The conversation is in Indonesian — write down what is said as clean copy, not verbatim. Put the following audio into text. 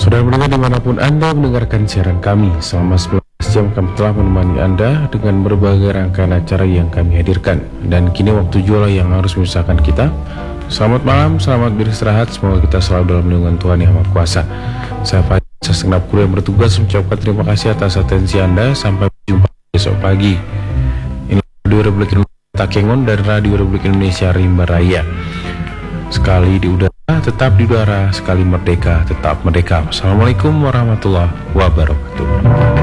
Saudara pendengar dimanapun Anda mendengarkan siaran kami, selama 19 jam kami telah menemani Anda dengan berbagai rangkaian acara yang kami hadirkan. Dan kini waktu jualah yang harus memisahkan kita. Selamat malam, selamat beristirahat, semoga kita selalu dalam lindungan Tuhan Yang Maha Kuasa. Saya Fajar, segenap kru yang bertugas mengucapkan terima kasih atas atensi Anda. Sampai jumpa besok pagi. Ini Radio Republik Indonesia Takengon dan Radio Republik Indonesia Rimba Raya. Sekali di udara, tetap di udara. Sekali merdeka, tetap merdeka. Assalamualaikum warahmatullahi wabarakatuh.